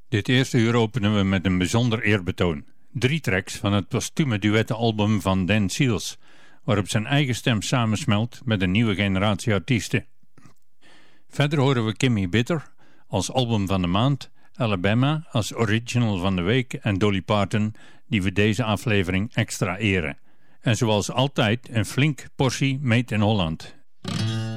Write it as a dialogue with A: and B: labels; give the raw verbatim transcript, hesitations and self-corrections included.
A: Dit eerste uur openen we met een bijzonder eerbetoon. Drie tracks van het postume duettenalbum van Dan Seals, waarop zijn eigen stem samensmelt met een nieuwe generatie artiesten. Verder horen we Kimmy Bitter als album van de maand, Alabama als original van de week en Dolly Parton, die we deze aflevering extra eren. En zoals altijd een flink portie Made in Holland.